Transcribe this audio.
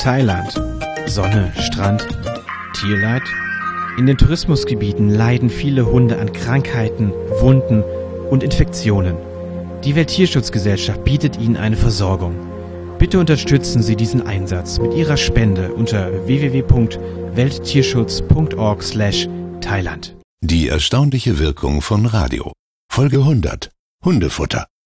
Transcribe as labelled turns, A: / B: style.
A: Thailand. Sonne, Strand, Tierleid? In den Tourismusgebieten leiden viele Hunde an Krankheiten, Wunden und Infektionen. Die Welttierschutzgesellschaft bietet ihnen eine Versorgung. Bitte unterstützen Sie diesen Einsatz mit Ihrer Spende unter www.welttierschutz.org/Thailand.
B: Die erstaunliche Wirkung von Radio. Folge 100. Hundefutter.